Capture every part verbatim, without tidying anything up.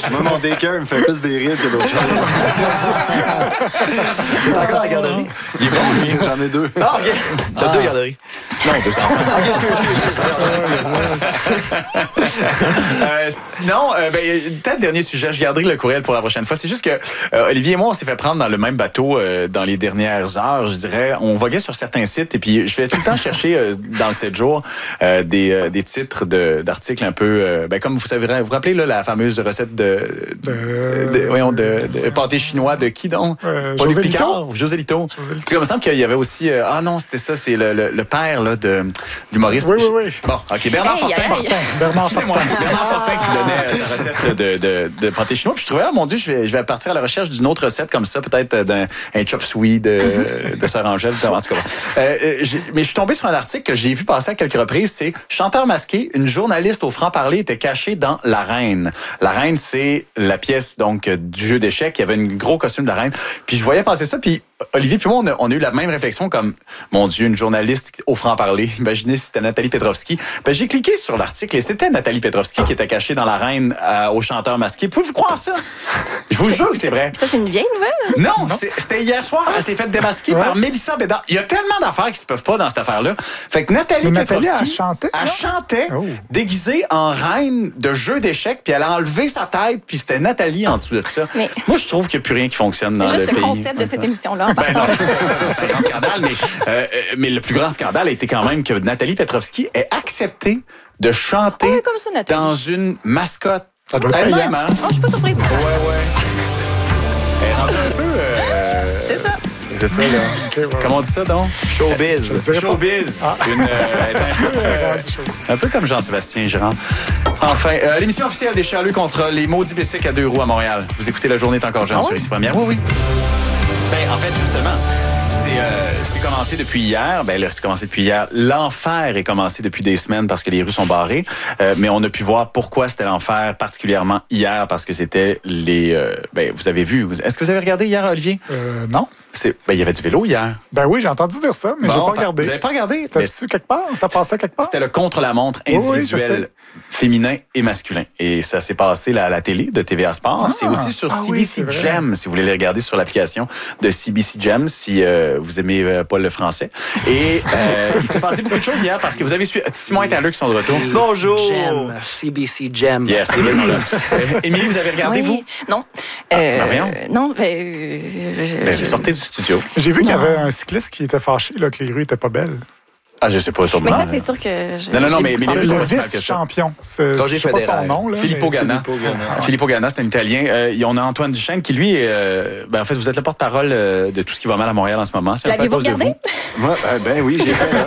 Moi, mon daycare me fait plus des rides que d'autres choses. T'es encore à la garderie? Il est bon, lui. J'en ai deux. Ah, OK. T'as Ah. deux garderies. Non, deux cents. OK, excuse, excuse, excuse. Euh, sinon, euh, ben, peut-être dernier sujet, je garderai le courriel pour la prochaine fois. C'est juste que euh, Olivier et moi, on s'est fait prendre dans le même bateau euh, dans les dernières heures, je dirais. On voguait sur certains sites et puis je vais tout le temps chercher euh, dans le sept jours euh, des, euh, des titres de, d'articles un peu... Euh, ben, comme vous savez, vous vous rappelez là, la fameuse recette de... De- de, voyons, de, de pâté chinois de qui donc? Euh, Pas Luc José Picard, Lito. José Lito. José Lito. Tu sais, il me semble qu'il y avait aussi... euh, ah non, c'était ça, c'est le, le, le père là, de, du Maurice. Oui, oui, oui. Bon, OK, Bernard Hey, Fortin. hey, Fortin. Bernard Excusez-moi, Fortin. Bernard Fortin qui donnait euh, sa recette de, de, de pâté chinois. Puis je trouvais, ah, mon Dieu, je vais, je vais partir à la recherche d'une autre recette comme ça, peut-être euh, d'un un chop suey de, de Sœur Angèle. En tout cas, euh, euh, j'ai- mais je suis tombé sur un article que j'ai vu passer à quelques reprises. C'est Chanteur masqué, une journaliste au franc-parler était cachée dans La Reine. La Reine, c'est la pièce donc euh, du jeu d'échecs. Il y avait un gros costume de la Reine. Puis je voyais passer ça, puis Olivier puis moi, on a, on a eu la même réflexion comme, mon Dieu, une journaliste au franc-parler. Imaginez si c'était Nathalie Petrovski. Ben, j'ai cliqué sur l'article et c'était Nathalie Petrovski qui était cachée dans La Reine euh, au chanteur masqué. Pouvez-vous croire ça? Je vous jure que c'est vrai. Ça, c'est une vieille nouvelle? Non, c'est- c'était hier soir. Elle s'est faite démasquer Ouais. par Mélissa Bédard. Il y a tellement d'affaires qui se peuvent pas dans cette affaire-là. Fait que Nathalie Mais Nathalie, Petrovski, elle chantait, elle non? chantait Oh. déguisée en reine de jeu d'échecs, puis elle a enlevé sa tête, puis c'était Nathalie en dessous de ça. Mais- Moi, je trouve qu'il n'y a plus rien qui fonctionne dans C'est le juste pays. le concept de cette émission-là. en Ben non, partant. c'est ça, ça, c'est un grand scandale, mais, euh, euh, mais le plus grand scandale a été quand même que Nathalie Petrovski ait accepté de chanter Ah, comme ça, Nathalie. dans une mascotte. Ça doit être Elle-même, payant. hein? Oh, je suis pas surprise. moi. Ouais, ouais. Elle est rendue un peu... euh, C'est ça. C'est ça, là. Ok, ouais. Comment on dit ça, donc? Showbiz. Je dirais pas. Showbiz. Une, euh, elle est un, peu, euh, Rendu chaud. un peu comme Jean-Sébastien Girard. Enfin, euh, l'émission officielle des Charlus contre les maudits bicycles à deux roues à Montréal. Vous écoutez La Journée est encore jeune Ah sur oui? Ici Première. Oui, oui. Ben, en fait, justement, c'est euh, c'est commencé depuis hier. Ben là, c'est commencé depuis hier. L'enfer est commencé depuis des semaines parce que les rues sont barrées. Euh, mais on a pu voir pourquoi c'était l'enfer, particulièrement hier, parce que c'était les... euh, ben, vous avez vu. vous- Est-ce que vous avez regardé hier, Olivier? Euh, non. C'est, ben, il y avait du vélo hier. Ben oui, j'ai entendu dire ça, mais j'ai Bon, pas regardé. Vous n'avez pas regardé? C'était Mais dessus quelque part? Ça passait quelque part? C'était le contre-la-montre Oui, oui, je individuel sais. féminin et masculin. Et ça s'est passé là, à la télé de T V A Sport. Ah. c'est aussi sur Ah oui, C B C c'est vrai. Gem, si vous voulez les regarder sur l'application de C B C Gem, si euh, vous aimez euh, pas le français. Et euh, il s'est passé beaucoup de choses hier parce que vous avez su... Simon et Tyler qui sont de retour. Bonjour. Gem, C B C Gem. Yes, ils sont là. Euh, Émilie, vous avez regardé, Oui. vous? Non. Euh, ben voyons. non, ben, euh, je- Ben, je- sortez du studio. J'ai vu qu'il y Non. avait un cycliste qui était fâché là, que les rues étaient pas belles. Ah, je sais pas, sûrement. Mais ça, c'est sûr que... je- Non, non, non, j'ai mais- beaucoup mais les senti rues Le sont pas si mal que ça. vice-champion. C'est- Roger Je sais pas son Federer. nom. Là, Filippo mais- Ganna. Filippo Ganna, c'est un Italien. Euh, on a Antoine Duchesne qui, lui, euh, ben, en fait, vous êtes le porte-parole euh, de tout ce qui va mal à Montréal en ce moment. C'est un peu à L'avez-vous cause de regardé? vous. Moi, euh, ben oui, j'ai fait,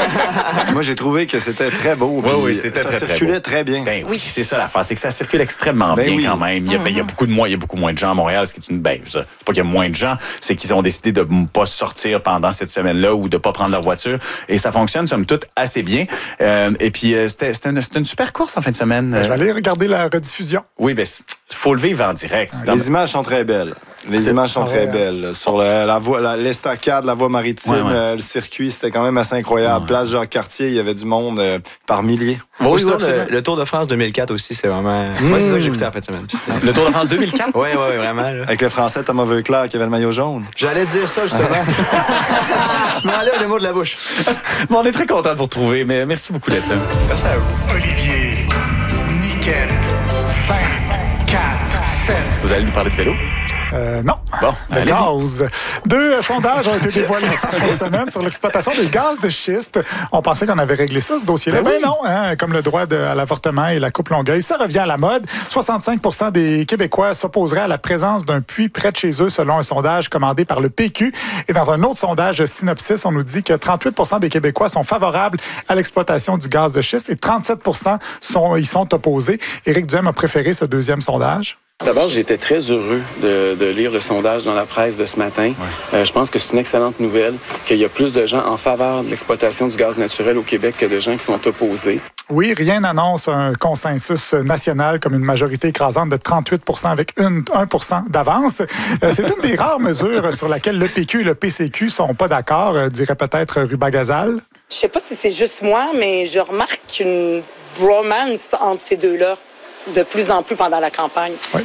là. Moi, j'ai trouvé que c'était très beau. Oui, puis oui, c'était ça très, très circulait beau. très bien. Ben oui, c'est ça l'affaire, c'est que ça circule extrêmement Ben bien oui. quand même. Il y, a, ben, il y a beaucoup de moins, il y a beaucoup moins de gens à Montréal, ce qui est une ben, je veux dire, c'est pas qu'il y a moins de gens, c'est qu'ils ont décidé de ne pas sortir pendant cette semaine-là ou de pas prendre leur voiture et ça fonctionne somme toute assez bien. Euh, et puis euh, c'était c'était une, c'était une super course en fin de semaine. Ben, je vais aller regarder la rediffusion. Oui, ben il faut le vivre en direct. C'est dans- Les images sont très belles. Les images sont Ah très ouais. belles. Sur le- la voie, la- l'estacade, la voie maritime, Ouais, ouais. euh, le circuit, c'était quand même assez incroyable. Place Jacques-Cartier, il y avait du monde euh, par milliers. Oui, Aussitôt, absolument. le, le Tour de France deux mille quatre aussi, c'est vraiment. Moi, c'est ça que j'ai écouté en fin de semaine. Le Tour de France deux mille quatre. Oui, oui, vraiment. là. Avec le Français Thomas Veuclair qui avait le maillot jaune. J'allais dire ça, justement. Tu m'enlèves le mot de la bouche. Bon, on est très content de vous retrouver, mais merci beaucoup d'être là. Merci à vous. Olivier, Niquette, vingt, quatre, sept. Est-ce que vous allez nous parler de vélo? Euh, non. Bon, Le allez-y. gaz. Deux euh, sondages ont été dévoilés en fin de semaine sur l'exploitation des gaz de schiste. On pensait qu'on avait réglé ça, ce dossier-là. Ben Ben, oui. non, hein, comme le droit de, à l'avortement et la coupe Longueuil, ça revient à la mode. soixante-cinq pour cent des Québécois s'opposeraient à la présence d'un puits près de chez eux, selon un sondage commandé par le P Q. Et dans un autre sondage Synopsis, on nous dit que trente-huit pour cent des Québécois sont favorables à l'exploitation du gaz de schiste et trente-sept pour cent sont, y sont opposés. Éric Duhem a préféré ce deuxième sondage. D'abord, j'étais très heureux de, de lire le sondage dans la presse de ce matin. Euh, je pense que c'est une excellente nouvelle qu'il y a plus de gens en faveur de l'exploitation du gaz naturel au Québec que de gens qui sont opposés. Oui, rien n'annonce un consensus national comme une majorité écrasante de trente-huit pour cent avec une, un pour cent d'avance. Euh, c'est une des rares mesures sur laquelle le P Q et le P C Q sont pas d'accord, euh, dirait peut-être Ruba Gazal. Je sais pas si c'est juste moi, mais je remarque une bromance entre ces deux-là de plus en plus pendant la campagne. Oui,